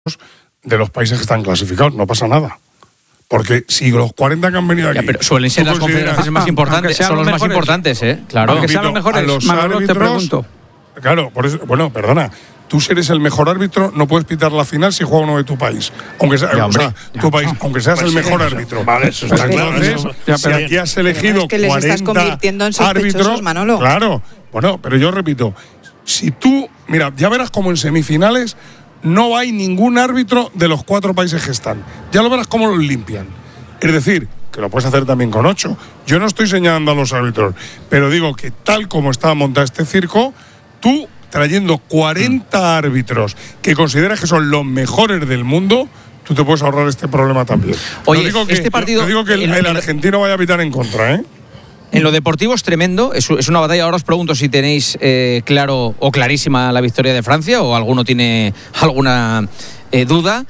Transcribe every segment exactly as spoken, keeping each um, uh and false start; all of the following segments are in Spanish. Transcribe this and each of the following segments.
de los países que están clasificados, no pasa nada. Porque si los cuarenta que han venido aquí... Ya, pero suelen ser las confederaciones más importantes, son los, los más importantes, ¿eh? Claro. Aunque sean los mejores, los Manolo, árbitros, te pregunto. Claro, por eso, bueno, perdona, tú si eres el mejor árbitro, no puedes pitar la final si juega uno de tu país. Aunque sea, ya, o sea ya, tu ya, país, no. aunque seas pues el mejor sí, árbitro. Vale, eso está pues claro. entonces, Eso. Ya, si pero, aquí has elegido es que les cuarenta estás convirtiendo en sospechosos, árbitros, Manolo. Claro, bueno, pero yo repito, si tú, mira, ya verás como en semifinales no hay ningún árbitro de los cuatro países que están. Ya lo verás cómo los limpian. Es decir, que lo puedes hacer también con ocho. Yo no estoy señalando a los árbitros, pero digo que tal como está montado este circo, tú trayendo cuarenta árbitros que consideras que son los mejores del mundo, tú te puedes ahorrar este problema también. Oye, no digo que, este partido, no digo que el, el argentino vaya a pitar en contra, ¿eh? En lo deportivo es tremendo, es, es una batalla. Ahora os pregunto si tenéis eh, claro o clarísima la victoria de Francia o alguno tiene alguna eh, duda.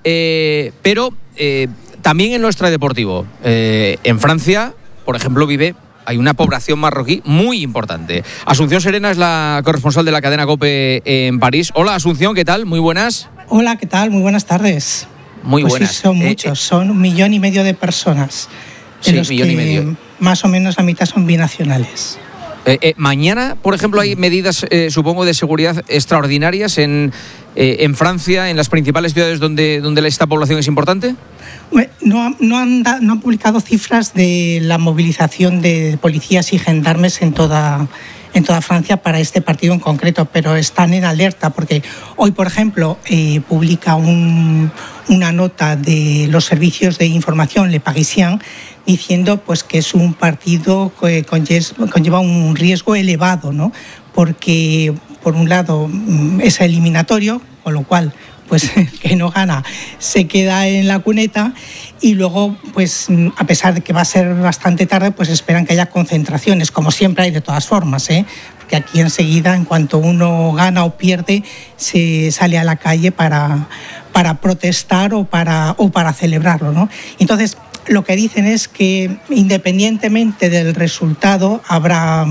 Eh, pero eh, también en lo extradeportivo. Eh, en Francia, por ejemplo, vive... hay una población marroquí muy importante. Asunción Serena es la corresponsal de la cadena COPE en París. Hola, Asunción, ¿qué tal? Muy buenas. Hola, ¿qué tal? Muy buenas tardes. Muy pues buenas. Sí, son eh, muchos, eh, son un millón y medio de personas. Sí, los millón que y medio. Más o menos la mitad son binacionales. Eh, eh, mañana, por ejemplo, hay medidas, eh, supongo, de seguridad extraordinarias en, eh, en Francia, en las principales ciudades donde, donde esta población es importante. No, no, han da, no han publicado cifras de la movilización de policías y gendarmes en toda, en toda Francia para este partido en concreto, pero están en alerta porque hoy, por ejemplo, eh, publica un, una nota de los servicios de información Le Parisien diciendo pues, que es un partido que conlleva un riesgo elevado, ¿no? Porque, por un lado, es eliminatorio, con lo cual pues el que no gana se queda en la cuneta y luego, pues a pesar de que va a ser bastante tarde, pues esperan que haya concentraciones, como siempre hay de todas formas, ¿eh? Porque aquí enseguida, en cuanto uno gana o pierde, se sale a la calle para, para protestar o para, o para celebrarlo, ¿no? Entonces, lo que dicen es que independientemente del resultado habrá...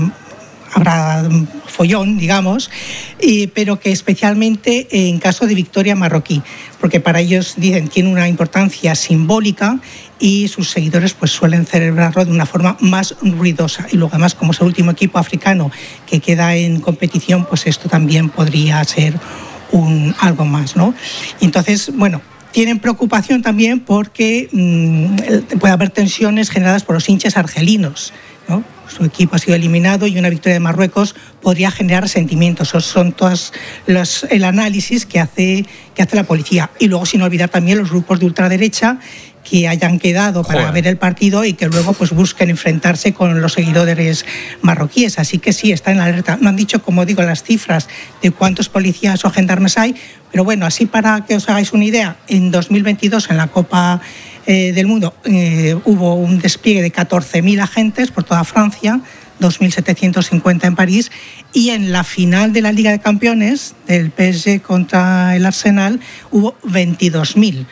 habrá follón, digamos, y, pero que especialmente en caso de victoria marroquí, porque para ellos, dicen, tiene una importancia simbólica y sus seguidores pues suelen celebrarlo de una forma más ruidosa. Y luego, además, como es el último equipo africano que queda en competición, pues esto también podría ser un, algo más, ¿no? Y entonces, bueno, tienen preocupación también porque mmm, puede haber tensiones generadas por los hinchas argelinos, ¿no? Su equipo ha sido eliminado y una victoria de Marruecos podría generar resentimientos. Esos son todos los, el análisis que hace, que hace la policía. Y luego, sin olvidar también los grupos de ultraderecha que hayan quedado para Joder. ver el partido y que luego pues busquen enfrentarse con los seguidores marroquíes. Así que sí, están en alerta. No han dicho, como digo, las cifras de cuántos policías o gendarmes hay, pero bueno, así para que os hagáis una idea, en dos mil veintidós en la Copa eh, del Mundo eh, hubo un despliegue de catorce mil agentes por toda Francia, dos mil setecientos cincuenta en París, y en la final de la Liga de Campeones del P S G contra el Arsenal hubo veintidós mil.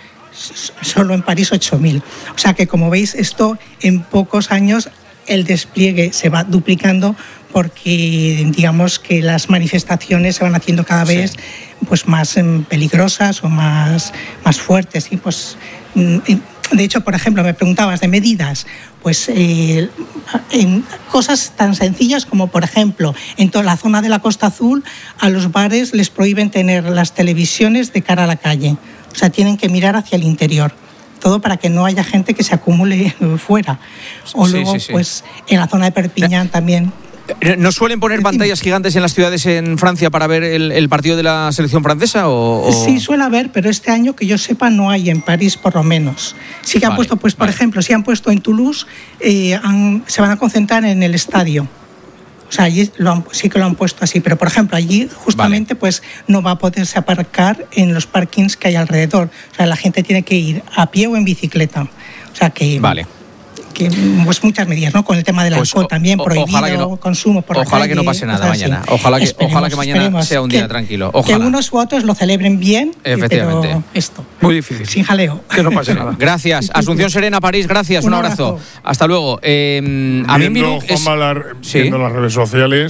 Solo en París ocho mil. O sea que, como veis, esto en pocos años el despliegue se va duplicando porque digamos que las manifestaciones se van haciendo cada vez sí. pues más peligrosas o más, más fuertes. Y pues, de hecho, por ejemplo, me preguntabas de medidas, pues eh, en cosas tan sencillas como, por ejemplo, en toda la zona de la Costa Azul a los bares les prohíben tener las televisiones de cara a la calle. O sea, tienen que mirar hacia el interior. Todo para que no haya gente que se acumule fuera. O sí, luego, sí, sí. pues, en la zona de Perpiñán también. ¿No suelen poner pantallas gigantes en las ciudades en Francia para ver el, el partido de la selección francesa? O, o... Sí, suele haber, pero este año, que yo sepa, no hay en París, por lo menos. Sí que han vale, puesto, pues, por vale. ejemplo, si han puesto en Toulouse, eh, han, se van a concentrar en el estadio. O sea, allí lo han, sí que lo han puesto así, pero por ejemplo allí justamente vale. pues no va a poderse aparcar en los parkings que hay alrededor. O sea, la gente tiene que ir a pie o en bicicleta. O sea que... Vale. Que, pues muchas medidas, ¿no? Con el tema del pues, alcohol también, o, prohibido que no, consumo por Ojalá la calle, que no pase nada o sea, mañana. Sí. Ojalá, que, esperemos, ojalá que mañana sea un día que, tranquilo. Ojalá. Que unos u otros lo celebren bien, efectivamente. Pero esto. Muy difícil. Sin jaleo. Que no pase nada. Gracias. Asunción Serena, París, gracias. Un, un abrazo. abrazo. Hasta luego. Eh, viendo, Juan Malar, ¿Sí? viendo las redes sociales,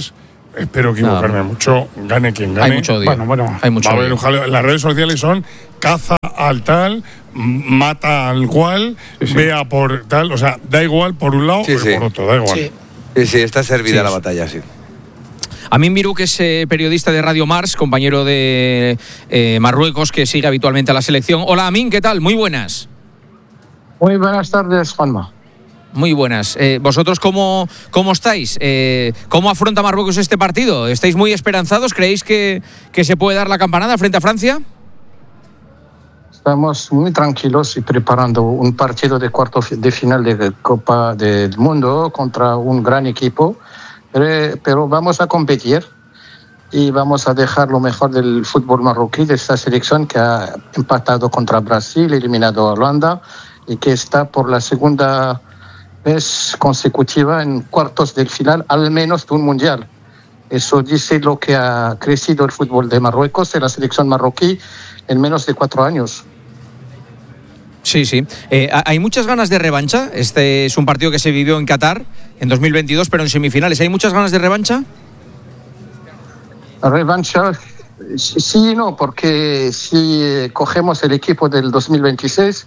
espero equivocarme no. mucho, gane quien gane. Hay mucho odio. Bueno, bueno. Hay mucho Va a haber odio. un jaleo. Las redes sociales son caza al tal, mata al cual, Sí, sí. vea por tal, o sea, da igual por un lado Sí, o sí. por otro, da igual. Sí. Sí, sí, está servida Sí, la sí. batalla, sí. Amin Birú, que es eh, periodista de Radio Mars, compañero de eh, Marruecos, que sigue habitualmente a la selección. Hola, Amin, ¿qué tal? Muy buenas. Muy buenas tardes, Juanma. Muy buenas. Eh, ¿Vosotros cómo, cómo estáis? Eh, ¿Cómo afronta Marruecos este partido? ¿Estáis muy esperanzados? ¿Creéis que, que se puede dar la campanada frente a Francia? Estamos muy tranquilos y preparando un partido de cuarto de final de Copa del Mundo contra un gran equipo, pero, pero vamos a competir y vamos a dejar lo mejor del fútbol marroquí, de esta selección que ha empatado contra Brasil, eliminado a Holanda y que está por la segunda vez consecutiva en cuartos del final, al menos de un mundial. Eso dice lo que ha crecido el fútbol de Marruecos y la selección marroquí en menos de cuatro años. Sí, sí. Eh, ¿Hay muchas ganas de revancha? Este es un partido que se vivió en Qatar en dos mil veintidós, pero en semifinales. ¿Hay muchas ganas de revancha? Revancha, sí y no, porque si cogemos el equipo del dos mil veintiséis,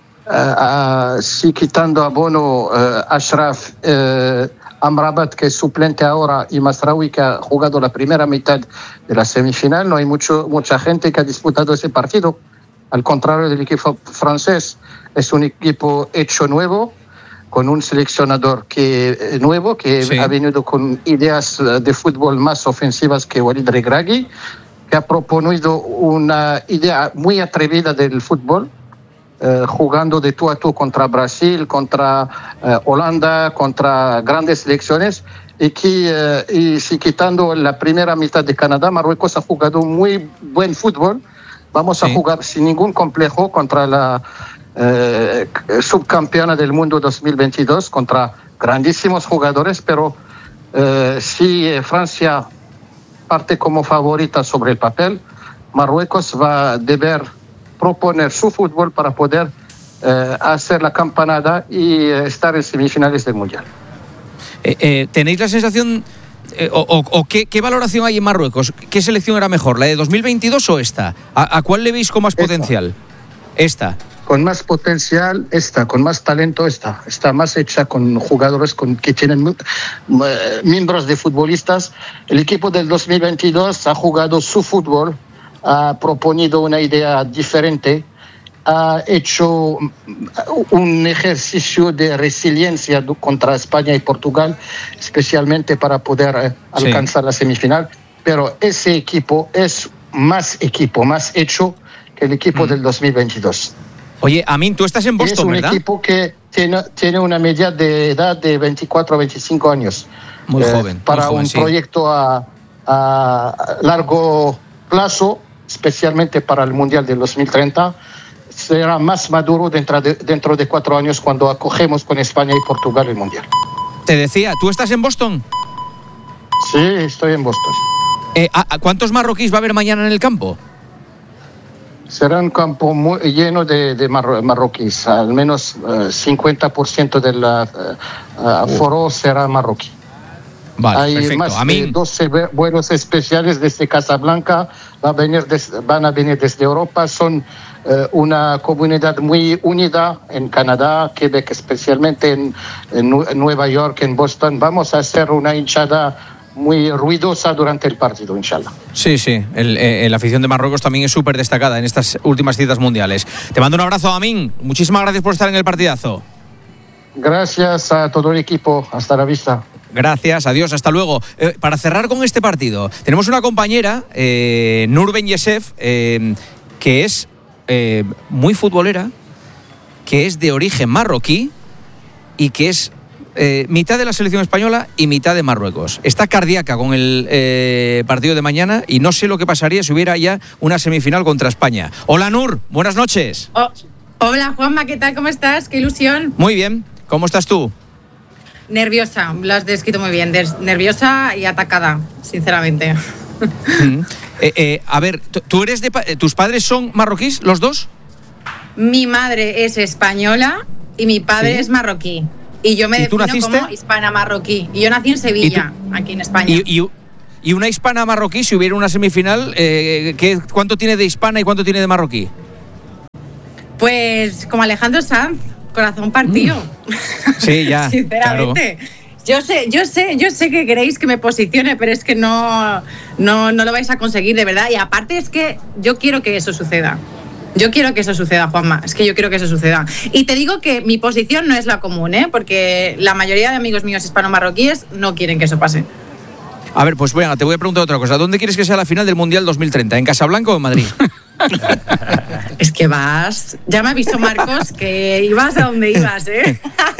uh, uh, si quitando a Bono, uh, Ashraf, uh, Amrabat, que es suplente ahora, y Masraoui, que ha jugado la primera mitad de la semifinal, no hay mucho, mucha gente que ha disputado ese partido. Al contrario del equipo francés, es un equipo hecho nuevo, con un seleccionador que, nuevo, que sí. ha venido con ideas de fútbol más ofensivas que Walid Regragui, que ha propuesto una idea muy atrevida del fútbol, eh, jugando de tú a tú contra Brasil, contra eh, Holanda, contra grandes selecciones, y que, eh, y si quitando la primera mitad de Canadá, Marruecos ha jugado muy buen fútbol. Vamos sí. a jugar sin ningún complejo contra la eh, subcampeona del mundo dos mil veintidós, contra grandísimos jugadores, pero eh, si Francia parte como favorita sobre el papel, Marruecos va a deber proponer su fútbol para poder eh, hacer la campanada y estar en semifinales del Mundial. Eh, eh, ¿Tenéis la sensación... Eh, o, o, o ¿qué, qué valoración hay en Marruecos? ¿Qué selección era mejor, la de dos mil veintidós o esta? ¿A, a cuál le veis con más esta. potencial? Esta. Con más potencial esta, con más talento esta. Está más hecha con jugadores con, que tienen uh, miembros de futbolistas. El equipo del dos mil veintidós ha jugado su fútbol, ha proponido una idea diferente, ha hecho un ejercicio de resiliencia contra España y Portugal, especialmente para poder eh, alcanzar sí. la semifinal. Pero ese equipo es más equipo, más hecho que el equipo mm. del dos mil veintidós. Oye, Amin, tú estás en Boston, es un ¿verdad? equipo que tiene, tiene una media de edad de veinticuatro a veinticinco años. Muy eh, joven. Para muy joven, un sí. proyecto a, a largo plazo, especialmente para el Mundial del dos mil treinta, será más maduro dentro de, dentro de cuatro años cuando acogemos con España y Portugal el Mundial. Te decía, ¿tú estás en Boston? Sí, estoy en Boston. Eh, ¿a, a ¿Cuántos marroquíes va a haber mañana en el campo? Será un campo muy lleno de, de mar, marroquíes. Al menos uh, cincuenta por ciento del uh, uh, aforo será marroquí. Vale, Hay perfecto. más Amin. de doce vuelos especiales desde Casablanca, va a venir des, van a venir desde Europa. Son eh, una comunidad muy unida en Canadá, Quebec, especialmente en, en Nueva York, en Boston. Vamos a hacer una hinchada muy ruidosa durante el partido, inshallah. Sí, sí, el, el, la afición de Marruecos también es súper destacada en estas últimas citas mundiales. Te mando un abrazo, Amin. Muchísimas gracias por estar en el partidazo. Gracias a todo el equipo. Hasta la vista. Gracias, adiós, hasta luego. Eh, para cerrar con este partido, tenemos una compañera, eh, Nur Ben Yesef, eh, que es eh, muy futbolera, que es de origen marroquí y que es eh, mitad de la selección española y mitad de Marruecos. Está cardíaca con el eh, partido de mañana y no sé lo que pasaría si hubiera ya una semifinal contra España. Hola, Nur, buenas noches. Oh, hola, Juanma, ¿qué tal? ¿Cómo estás? ¡Qué ilusión! Muy bien, ¿cómo estás tú? Nerviosa, lo has descrito muy bien. Des- nerviosa y atacada, sinceramente. Mm. eh, eh, a ver, ¿tú eres de pa- ¿tus padres son marroquíes, los dos? Mi madre es española y mi padre ¿Sí? es marroquí. Y yo me ¿Y tú defino naciste? como hispana marroquí. Y yo nací en Sevilla, aquí en España. Y, y, y una hispana marroquí, si hubiera una semifinal, eh, ¿qué, ¿cuánto tiene de hispana y cuánto tiene de marroquí? Pues como Alejandro Sanz, corazón partido. Mm. Sí, ya. Sinceramente. Claro. Yo sé, yo sé, yo sé que queréis que me posicione, pero es que no, no, no lo vais a conseguir de verdad. Y aparte es que yo quiero que eso suceda. Yo quiero que eso suceda, Juanma. Es que yo quiero que eso suceda. Y te digo que mi posición no es la común, ¿eh? Porque la mayoría de amigos míos hispano-marroquíes no quieren que eso pase. A ver, pues bueno, te voy a preguntar otra cosa. ¿Dónde quieres que sea la final del Mundial dos mil treinta? ¿En Casablanca o en Madrid? Es que vas... Ya me avisó Marcos que ibas a donde ibas, ¿eh?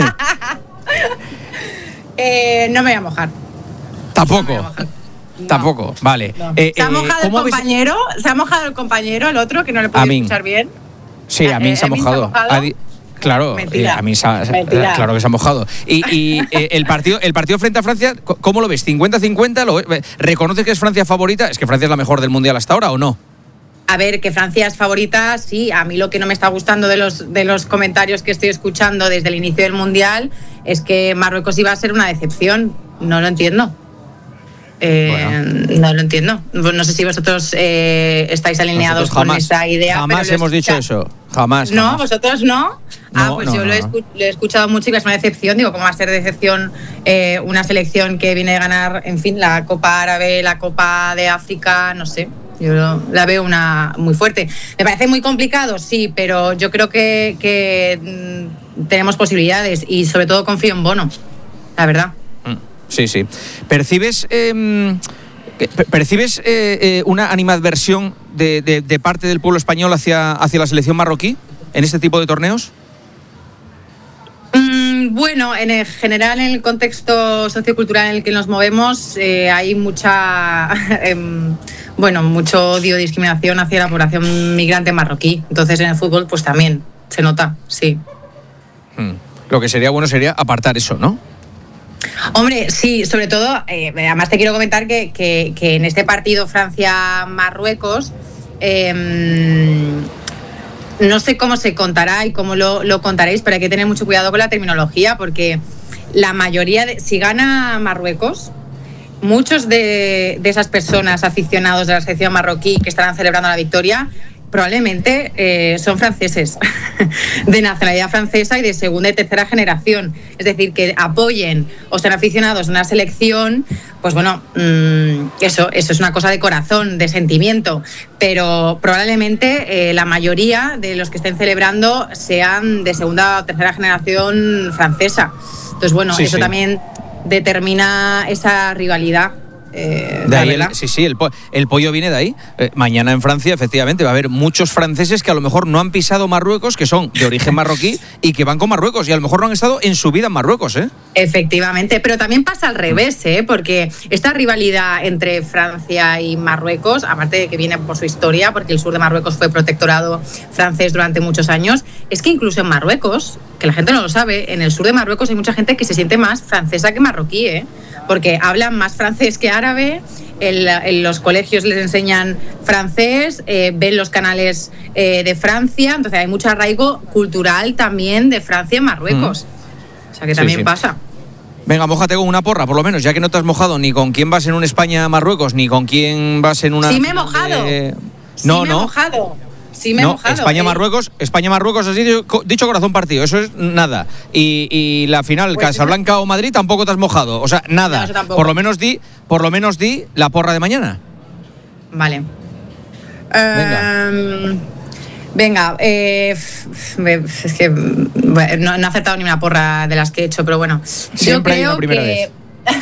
eh no me voy a mojar. Tampoco. No No, Tampoco, vale. No. Eh, se ha mojado eh, el compañero, ves? se ha mojado el compañero, el otro, que no le puedo escuchar bien. Sí, a mí eh, se ha mojado. Se ha mojado. Di- claro, eh, a mí se ha, eh, claro que se ha mojado. Y, y eh, el partido el partido frente a Francia, ¿cómo lo ves? ¿cincuenta cincuenta? ¿Lo, ¿Reconoces que es Francia favorita? ¿Es que Francia es la mejor del Mundial hasta ahora o no? A ver, que Francia es favorita, sí. A mí lo que no me está gustando de los, de los comentarios que estoy escuchando desde el inicio del Mundial es que Marruecos iba a ser una decepción. No lo entiendo. Eh, bueno. No lo entiendo. No sé si vosotros eh, estáis alineados jamás, con esa idea. Jamás pero hemos dicho eso. Jamás. No, jamás. vosotros no. Ah, no, pues no, yo no, lo, he escu- lo he escuchado mucho y es una decepción. Digo, ¿cómo va a ser decepción eh, una selección que viene a ganar, en fin, la Copa Árabe, la Copa de África? No sé. Yo la veo una muy fuerte. Me parece muy complicado, sí, pero yo creo que, que mm, tenemos posibilidades y sobre todo confío en Bono, la verdad. Sí, sí. ¿Percibes, eh, ¿percibes eh, eh, una animadversión de, de, de parte del pueblo español hacia, hacia la selección marroquí en este tipo de torneos? Mm, bueno, en el general, en el contexto sociocultural en el que nos movemos, eh, hay mucha, eh, bueno, mucho odio, discriminación hacia la población migrante marroquí. Entonces, en el fútbol, pues también se nota, sí. Hmm. Lo que sería bueno sería apartar eso, ¿no? Hombre, sí, sobre todo, eh, además te quiero comentar que, que, que en este partido Francia-Marruecos, eh, no sé cómo se contará y cómo lo, lo contaréis, pero hay que tener mucho cuidado con la terminología, porque la mayoría, de, si gana Marruecos, muchos de, de esas personas aficionados de la selección marroquí que estarán celebrando la victoria, probablemente eh, son franceses, de nacionalidad francesa y de segunda y tercera generación. Es decir, que apoyen o sean aficionados a una selección, pues bueno, mmm, eso, eso es una cosa de corazón, de sentimiento. Pero probablemente eh, la mayoría de los que estén celebrando sean de segunda o tercera generación francesa. Entonces, bueno, sí, eso sí. también determina esa rivalidad. Eh, de ahí el, sí, sí, el, po- el pollo viene de ahí. Eh, mañana en Francia, efectivamente, va a haber muchos franceses que a lo mejor no han pisado Marruecos, que son de origen marroquí y que van con Marruecos y a lo mejor no han estado en su vida en Marruecos, ¿eh? Efectivamente, pero también pasa al revés, ¿eh? Porque esta rivalidad entre Francia y Marruecos, aparte de que viene por su historia, porque el sur de Marruecos fue protectorado francés durante muchos años, es que incluso en Marruecos, que la gente no lo sabe, en el sur de Marruecos hay mucha gente que se siente más francesa que marroquí, ¿eh? Porque hablan más francés que árabe, en, en los colegios les enseñan francés, eh, ven los canales eh, de Francia, entonces hay mucho arraigo cultural también de Francia en Marruecos. Mm. O sea que también sí, sí. pasa. Venga, mójate con una porra, por lo menos, ya que no te has mojado ni con quién vas en un España-Marruecos, ni con quién vas en una... Sí me he mojado. De... Sí no, me no. he mojado. Sí me he no, mojado. España-Marruecos, eh. España-Marruecos, has dicho, dicho corazón partido, eso es nada. Y, y la final, pues Casablanca o Madrid, tampoco te has mojado. O sea, nada. No, por lo menos di, por lo menos di la porra de mañana. Vale. Venga. Um, venga, eh, es que bueno, no, no he acertado ni una porra de las que he hecho, pero bueno. Siempre yo creo hay una primera que, vez.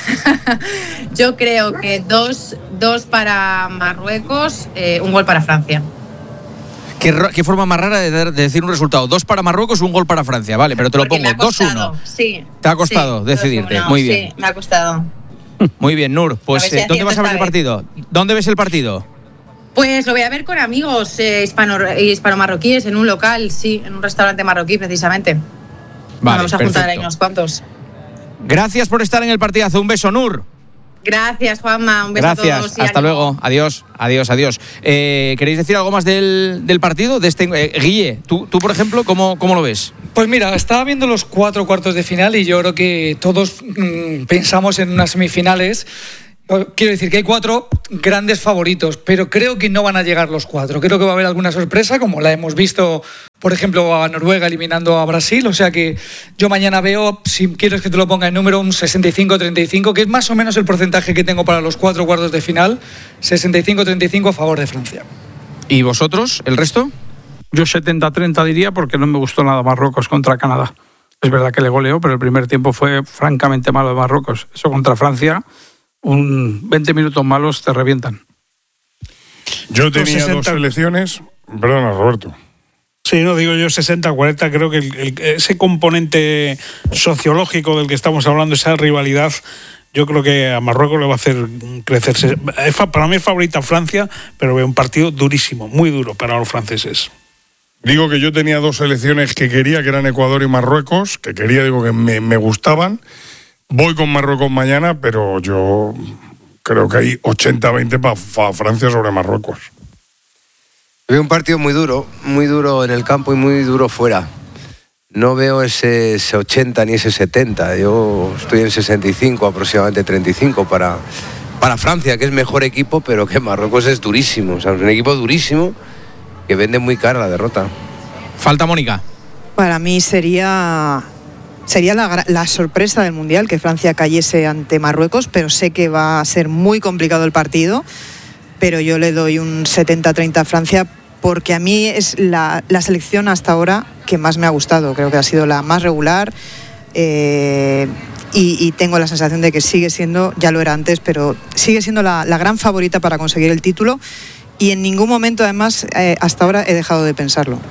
Yo creo que dos, dos para Marruecos, eh, un gol para Francia. ¿Qué, ¿Qué forma más rara de, de decir un resultado? Dos para Marruecos, un gol para Francia. Vale, pero te lo Porque pongo. dos uno. Sí. Te ha costado sí, decidirte. dos uno. Muy bien. Sí, me ha costado. Muy bien, Nur. Pues, si eh, ¿dónde vas a ver el partido? ¿Dónde ves el partido? Pues lo voy a ver con amigos eh, hispano, hispano-marroquíes en un local, sí, en un restaurante marroquí, precisamente. Vale, vamos a perfecto. juntar ahí unos cuantos. Gracias por estar en el partidazo. Un beso, Nur. Gracias, Juanma. Un beso Gracias. a todos. Y hasta ánimo. luego. Adiós, adiós, adiós. Eh, ¿Queréis decir algo más del, del partido? De este, eh, Guille, tú, tú, por ejemplo, ¿cómo, ¿cómo lo ves? Pues mira, estaba viendo los cuatro cuartos de final y yo creo que todos mmm, pensamos en unas semifinales Quiero decir que hay cuatro grandes favoritos, pero creo que no van a llegar los cuatro. Creo que va a haber alguna sorpresa, como la hemos visto, por ejemplo, a Noruega eliminando a Brasil. O sea que yo mañana veo, si quieres que te lo ponga en número, un sesenta y cinco treinta y cinco, que es más o menos el porcentaje que tengo para los cuatro cuartos de final. sesenta y cinco treinta y cinco a favor de Francia. ¿Y vosotros, el resto? Yo setenta treinta diría, porque no me gustó nada Marruecos contra Canadá. Es verdad que le goleó, pero el primer tiempo fue francamente malo de Marruecos. Eso contra Francia, un veinte minutos malos te revientan. Yo tenía dos selecciones. Perdona, Roberto. Sí, no, digo yo sesenta cuarenta, creo que el, el, ese componente sociológico del que estamos hablando, esa rivalidad, yo creo que a Marruecos le va a hacer crecerse. Para mí es favorita Francia, pero veo un partido durísimo, muy duro para los franceses. Digo que yo tenía dos selecciones que quería, que eran Ecuador y Marruecos, que quería, digo que me, me gustaban. Voy con Marruecos mañana, pero yo creo que hay ochenta veinte para pa Francia sobre Marruecos. Veo un partido muy duro, muy duro en el campo y muy duro fuera. No veo ese, ese ochenta ni ese setenta. Yo estoy en sesenta y cinco, aproximadamente treinta y cinco para, para Francia, que es mejor equipo, pero que Marruecos es durísimo. O sea, es un equipo durísimo que vende muy cara la derrota. Falta Mónica. Para mí sería, sería la, la sorpresa del Mundial que Francia cayese ante Marruecos, pero sé que va a ser muy complicado el partido, pero yo le doy un setenta treinta a Francia porque a mí es la, la selección hasta ahora que más me ha gustado. Creo que ha sido la más regular eh, y, y tengo la sensación de que sigue siendo, ya lo era antes, pero sigue siendo la, la gran favorita para conseguir el título. Y en ningún momento, además, eh, hasta ahora he dejado de pensarlo.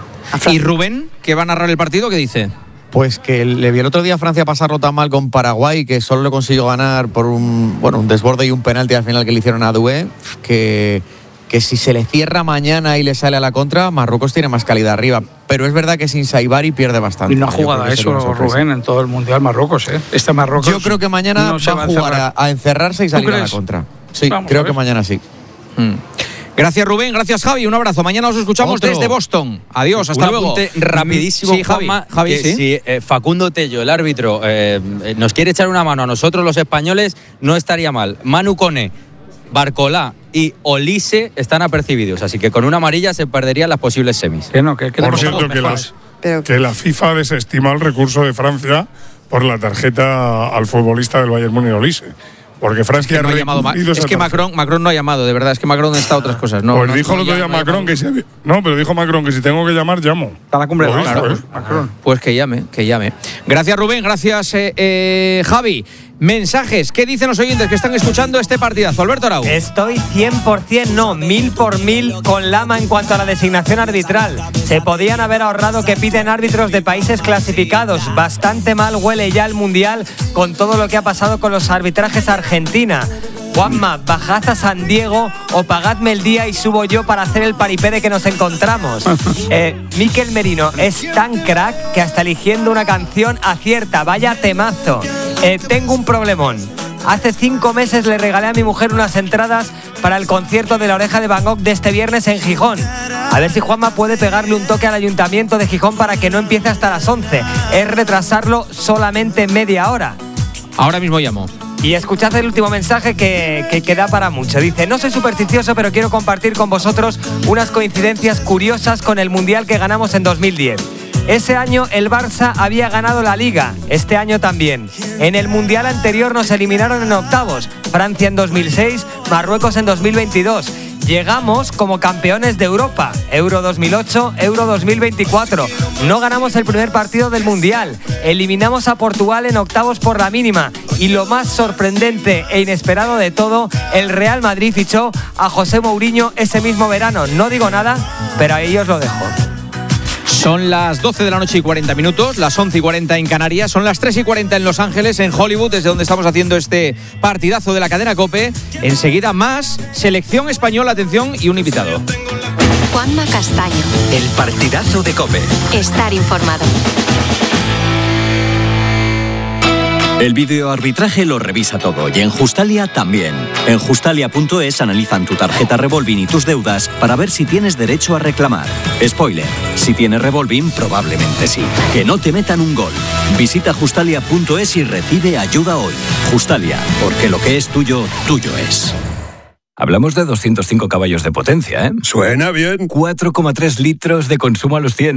¿Y Rubén, que va a narrar el partido, qué dice? Pues que le vi el otro día a Francia pasarlo tan mal con Paraguay, que solo le consiguió ganar por un, bueno, un desborde y un penalti al final que le hicieron a Doué, que, que si se le cierra mañana y le sale a la contra, Marruecos tiene más calidad arriba. Pero es verdad que sin Saibari pierde bastante. Y no ha jugado a eso, Rubén, en todo el Mundial Marruecos, ¿eh? Este Marruecos. Yo creo que mañana no va, va a jugar a, a encerrarse y salir a la contra. Sí, Vamos creo que mañana sí. Hmm. Gracias, Rubén. Gracias, Javi. Un abrazo. Mañana os escuchamos Otro. desde Boston. Adiós. Hasta Un luego. apunte rapidísimo, sí, Javi. Juanma, Javi, que ¿sí? si eh, Facundo Tello, el árbitro, eh, nos quiere echar una mano a nosotros los españoles, no estaría mal. Manu Kone, Barcolá y Olise están apercibidos, así que con una amarilla se perderían las posibles semis. Que no, que Por cierto, que, las, que la FIFA desestima el recurso de Francia por la tarjeta al futbolista del Bayern Múnich, Olise. Porque Francia es que, no ha llamado, es que Macron, Macron no ha llamado, de verdad, es que Macron está a otras cosas. No, pues no, dijo no, el otro día no Macron que si, no, pero dijo Macron que si tengo que llamar, llamo. Está la cumbre de dijo, claro, ¿eh? Macron. Pues que llame, que llame. Gracias, Rubén, gracias, eh, eh, Javi. Mensajes, ¿qué dicen los oyentes que están escuchando este partidazo? Alberto Arau. Estoy cien por ciento, no, mil por mil con Lama en cuanto a la designación arbitral. Se podían haber ahorrado que piten árbitros de países clasificados. Bastante mal huele ya el Mundial con todo lo que ha pasado con los arbitrajes a Argentina. Juanma, bajad a San Diego o pagadme el día y subo yo para hacer el paripé de que nos encontramos. Eh, Mikel Merino es tan crack que hasta eligiendo una canción acierta. Vaya temazo. Eh, tengo un problemón. Hace cinco meses le regalé a mi mujer unas entradas para el concierto de La Oreja de Van Gogh de este viernes en Gijón. A ver si Juanma puede pegarle un toque al ayuntamiento de Gijón para que no empiece hasta las once. Es retrasarlo solamente media hora. Ahora mismo llamo. Y escuchad el último mensaje que, que, que da para mucho. Dice, no soy supersticioso, pero quiero compartir con vosotros unas coincidencias curiosas con el Mundial que ganamos en dos mil diez. Ese año el Barça había ganado la Liga, este año también. En el Mundial anterior nos eliminaron en octavos, Francia en dos mil seis, Marruecos en dos mil veintidós. Llegamos como campeones de Europa, Euro dos mil ocho, Euro dos mil veinticuatro. No ganamos el primer partido del Mundial, eliminamos a Portugal en octavos por la mínima. Y lo más sorprendente e inesperado de todo, el Real Madrid fichó a José Mourinho ese mismo verano. No digo nada, pero ahí os lo dejo. Son las doce de la noche y cuarenta minutos, las once y cuarenta en Canarias, son las tres y cuarenta en Los Ángeles, en Hollywood, desde donde estamos haciendo este partidazo de la cadena COPE. Enseguida más, selección española, atención, y un invitado. Juanma Castaño. El partidazo de COPE. Estar informado. El videoarbitraje lo revisa todo y en Justalia también. En justalia punto es analizan tu tarjeta Revolving y tus deudas para ver si tienes derecho a reclamar. Spoiler, si tienes Revolving probablemente sí. Que no te metan un gol. Visita justalia punto es y recibe ayuda hoy. Justalia, porque lo que es tuyo, tuyo es. Hablamos de doscientos cinco caballos de potencia, ¿eh? Suena bien. cuatro coma tres litros de consumo a los cien.